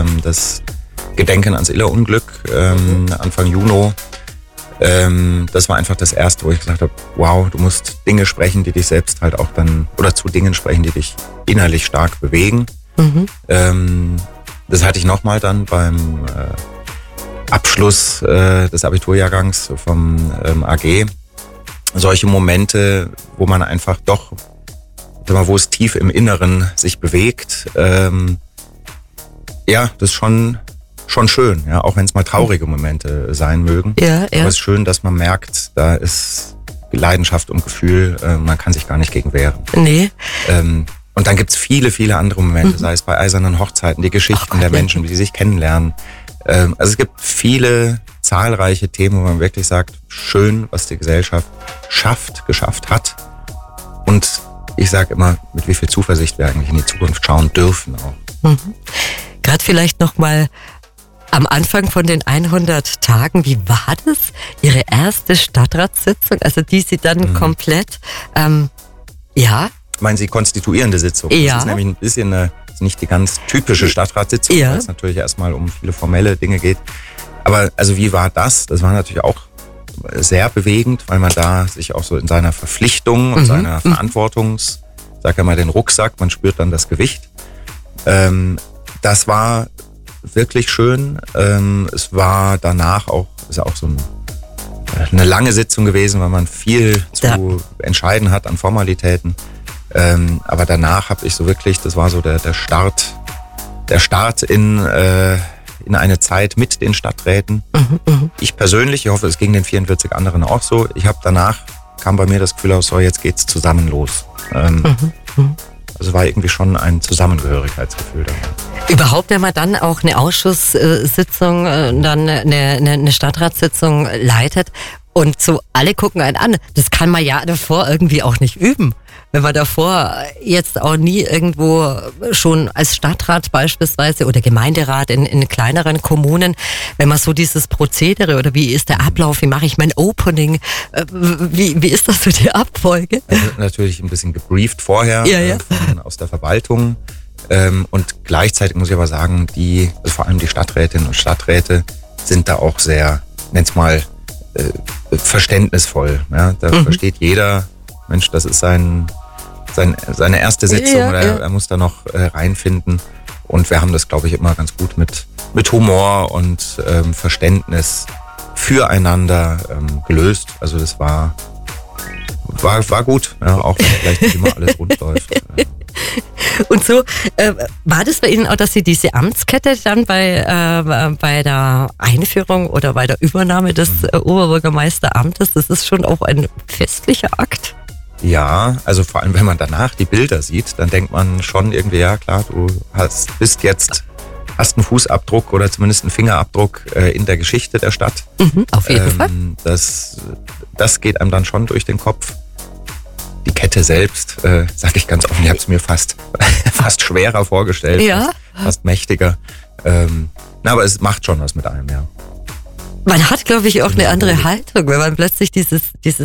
das Gedenken ans Iller-Unglück Anfang Juni. Das war einfach das Erste, wo ich gesagt habe, wow, du musst Dinge sprechen, die dich selbst halt auch dann, oder zu Dingen sprechen, die dich innerlich stark bewegen. Das hatte ich nochmal dann beim Abschluss des Abiturjahrgangs vom AG. Solche Momente, wo man einfach doch, wo es tief im Inneren sich bewegt. Ja, das ist schon schön, ja, auch wenn es mal traurige Momente sein mögen. Ja. Aber es ist schön, dass man merkt, da ist Leidenschaft und Gefühl, man kann sich gar nicht gegen wehren. Nee. Und dann gibt's viele, viele andere Momente, sei es bei eisernen Hochzeiten, die Geschichten der Menschen, wie sie sich kennenlernen. Also es gibt viele, zahlreiche Themen, wo man wirklich sagt, schön, was die Gesellschaft geschafft hat. Und ich sage immer, mit wie viel Zuversicht wir eigentlich in die Zukunft schauen dürfen auch. Gerade vielleicht nochmal am Anfang von den 100 Tagen, wie war das? Ihre erste Stadtratssitzung, also die Sie dann komplett, Meinen Sie konstituierende Sitzung? Ja. Das ist nämlich ein bisschen nicht die ganz typische Stadtratssitzung, weil es natürlich erstmal um viele formelle Dinge geht. Aber also wie war das? Das war natürlich auch sehr bewegend, weil man da sich auch so in seiner Verpflichtung und seiner sag ja mal den Rucksack, man spürt dann das Gewicht. Das war wirklich schön. Es war danach auch, ist auch so eine lange Sitzung gewesen, weil man viel zu entscheiden hat an Formalitäten. Aber danach habe ich so wirklich, das war so der Start in eine Zeit mit den Stadträten. Ich persönlich, ich hoffe, es ging den 44 anderen auch so. Kam bei mir das Gefühl aus, so jetzt geht's zusammen los. Also war irgendwie schon ein Zusammengehörigkeitsgefühl da. Überhaupt, wenn man dann auch eine Ausschusssitzung, dann eine Stadtratssitzung leitet und so alle gucken einen an, das kann man ja davor irgendwie auch nicht üben. Wenn man davor jetzt auch nie irgendwo schon als Stadtrat beispielsweise oder Gemeinderat in kleineren Kommunen, wenn man so dieses Prozedere oder wie ist der Ablauf, wie mache ich mein Opening, wie ist das so die Abfolge? Also natürlich ein bisschen gebrieft vorher aus der Verwaltung und gleichzeitig muss ich aber sagen, vor allem die Stadträtinnen und Stadträte sind da auch sehr, nenn's mal, verständnisvoll. Ja? Da versteht jeder, Mensch, das ist seine erste Sitzung, er muss da noch reinfinden. Und wir haben das, glaube ich, immer ganz gut mit Humor und Verständnis füreinander gelöst. Also das war gut, ja, auch wenn vielleicht nicht immer alles rund läuft. Und so, war das bei Ihnen auch, dass Sie diese Amtskette dann bei der Einführung oder bei der Übernahme des Oberbürgermeisteramtes, das ist schon auch ein festlicher Akt? Ja, also vor allem, wenn man danach die Bilder sieht, dann denkt man schon irgendwie, ja klar, du hast einen Fußabdruck oder zumindest einen Fingerabdruck in der Geschichte der Stadt. Auf jeden Fall. Das geht einem dann schon durch den Kopf. Die Kette selbst, sage ich ganz offen, ich habe es mir fast schwerer vorgestellt, fast mächtiger. Aber es macht schon was mit einem, ja. Man hat, glaube ich, auch eine andere Haltung, wenn man plötzlich dieses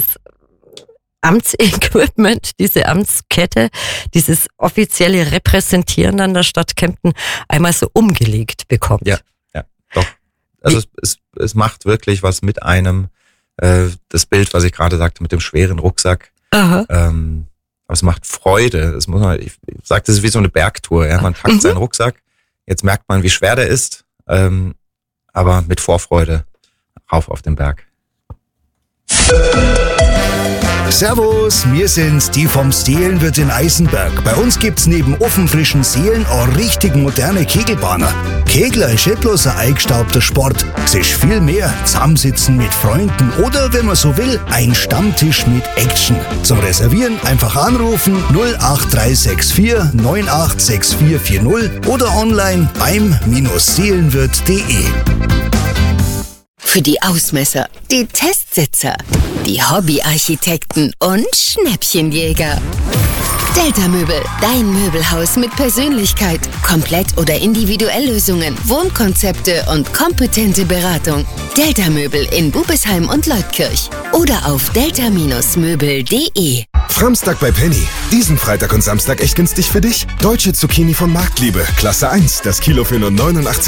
Amtsequipment, diese Amtskette, dieses offizielle Repräsentieren an der Stadt Kempten einmal so umgelegt bekommt. Ja, doch. Also es macht wirklich was mit einem. Das Bild, was ich gerade sagte, mit dem schweren Rucksack. Aber es macht Freude. Ich sage, das ist wie so eine Bergtour. Ja? Man packt seinen Rucksack, jetzt merkt man, wie schwer der ist, aber mit Vorfreude rauf auf den Berg. Servus, wir sind's, die vom Seelenwirt in Eisenberg. Bei uns gibt's neben ofenfrischen Seelen auch richtig moderne Kegelbahner. Kegler ist nicht bloß ein eingestaubter Sport. Es ist viel mehr. Zusammensitzen mit Freunden oder, wenn man so will, ein Stammtisch mit Action. Zum Reservieren einfach anrufen 08364 986440 oder online beim-seelenwirt.de. Für die Ausmesser, die Testsitzer, die Hobbyarchitekten und Schnäppchenjäger. Delta Möbel, dein Möbelhaus mit Persönlichkeit, komplett oder individuell Lösungen, Wohnkonzepte und kompetente Beratung. Delta Möbel in Bubesheim und Leutkirch oder auf delta-möbel.de. Framstag bei Penny. Diesen Freitag und Samstag echt günstig für dich? Deutsche Zucchini von Marktliebe, Klasse 1, das Kilo für nur 89